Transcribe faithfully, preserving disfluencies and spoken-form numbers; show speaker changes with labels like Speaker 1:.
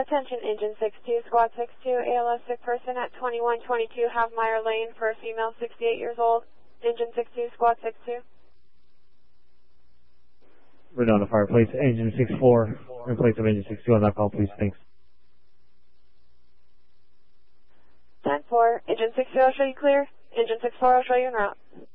Speaker 1: Attention Engine six two, Squad six two, A L S sick person at twenty-one twenty-two Halfmeyer Lane for a female sixty-eight years old. Engine six two, Squad six two.
Speaker 2: We're on the fire, place Engine six four in place of Engine six two on that call, please. Thanks.
Speaker 1: ten four, Engine six two, I'll show you clear. Engine six four, I'll show you en route.